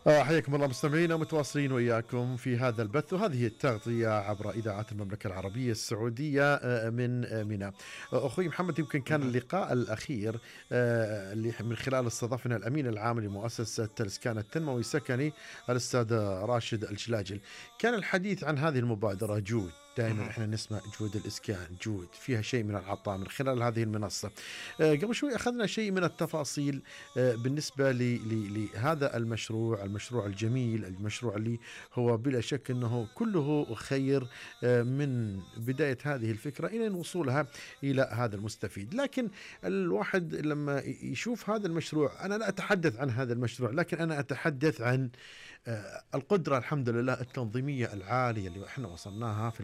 حياكم الله مستمعينا، متواصلين وإياكم في هذا البث وهذه التغطية عبر إذاعة المملكة العربية السعودية من منى. أخوي محمد، يمكن كان اهم. اللقاء الأخير اللي من خلال استضفنا الأمين العام لمؤسسة الإسكان التنموي السكني الأستاذ راشد الجلاجل. كان الحديث عن هذه المبادرة جود. دائما اهم. احنا نسمع جود الاسكان، جود فيها شيء من العطاء من خلال هذه المنصه. قبل شوي اخذنا شيء من التفاصيل بالنسبة لهذا المشروع، المشروع الجميل، المشروع اللي هو بلا شك أنه كله خير من بداية هذه الفكرة إلى وصولها إلى هذا المستفيد. لكن الواحد لما يشوف هذا المشروع، أنا لا أتحدث عن هذا المشروع، لكن أنا أتحدث عن القدرة الحمد لله التنظيمية العالية اللي احنا وصلناها في